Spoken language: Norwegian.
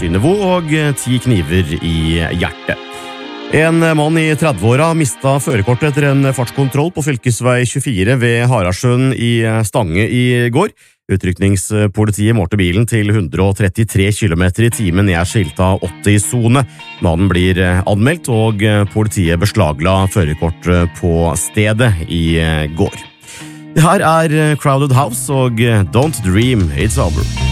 synnivå og 10 kniver i hjertet. En mann i 30-åra mistet førerkortet etter en fartskontroll på fylkesvei 24 ved Harasjøen i Stange i går. Utrykningspolitiet målte bilen til 133 km i timen ned skilta 80-zone. Mannen blir anmeldt, og politiet beslagla førerkort på stedet i går. Det her Crowded House og Don't Dream It's Over.